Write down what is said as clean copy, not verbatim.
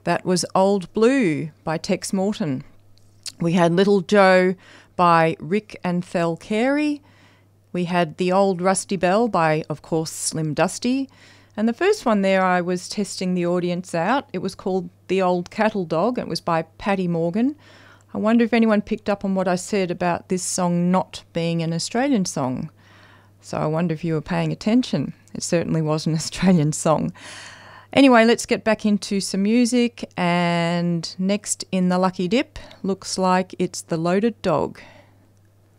That was Old Blue by Tex Morton. We had Little Joe by Rick and Thel Carey. We had The Old Rusty Bell by, of course, Slim Dusty. And the first one there, I was testing the audience out. It was called The Old Cattle Dog. It was by Paddy Morgan. I wonder if anyone picked up on what I said about this song not being an Australian song. So I wonder if you were paying attention. It certainly was an Australian song. Anyway, let's get back into some music. And next in the Lucky Dip, looks like it's The Loaded Dog.